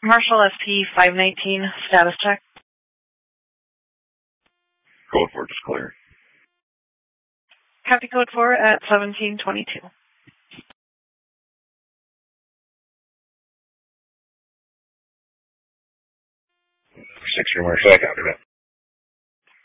Marshall SP 519, status check. Code 4 just clear. Copy code 4 at 1722. 6 Marshall, I copied it.